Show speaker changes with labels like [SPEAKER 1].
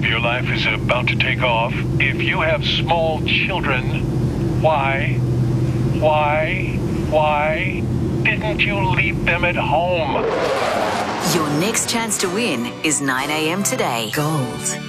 [SPEAKER 1] Your life is about to take off. If you have small children, why didn't you leave them at home?
[SPEAKER 2] Your next chance to win is 9 a.m. today. Gold